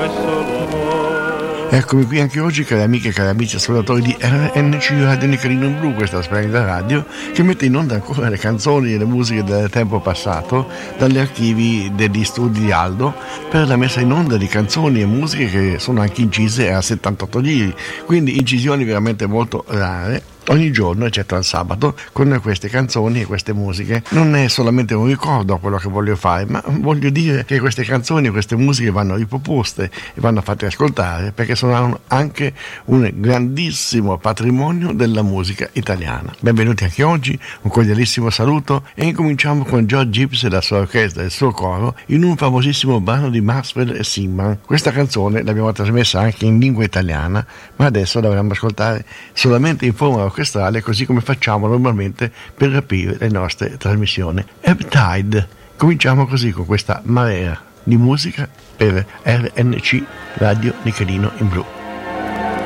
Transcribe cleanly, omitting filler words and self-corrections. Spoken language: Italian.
Eccomi qui anche oggi, cari amiche e cari amici ascoltatori di RNC Radio Nichelino in Blu, questa splendida radio che mette in onda ancora le canzoni e le musiche del tempo passato dagli archivi degli studi di Aldo per la messa in onda di canzoni e musiche che sono anche incise a 78 giri, quindi incisioni veramente molto rare. Ogni giorno, eccetto il sabato, con queste canzoni e queste musiche. Non è solamente un ricordo a quello che voglio fare, ma voglio dire che queste canzoni e queste musiche vanno riproposte e vanno fatte ascoltare perché sono anche un grandissimo patrimonio della musica italiana. Benvenuti anche oggi, un cordialissimo saluto e incominciamo con George Gibbs e la sua orchestra e il suo coro in un famosissimo brano di Maxwell e Simon. Questa canzone l'abbiamo trasmessa anche in lingua italiana, ma adesso la vorremmo ascoltare solamente in forma orchestrale, così come facciamo normalmente per aprire le nostre trasmissioni. Ebb Tide. Cominciamo così con questa marea di musica per RNC Radio Nichelino in Blu.